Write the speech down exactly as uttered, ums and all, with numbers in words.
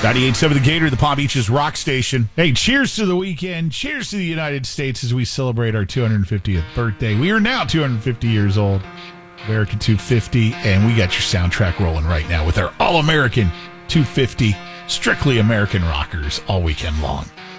ninety-eight point seven The Gator, the Palm Beaches rock station. Hey, cheers to the weekend. Cheers to the United States as we celebrate our two hundred fiftieth birthday. We are now two hundred fifty years old. American two fifty, and we got your soundtrack rolling right now with our All-American two fifty, strictly American rockers all weekend long.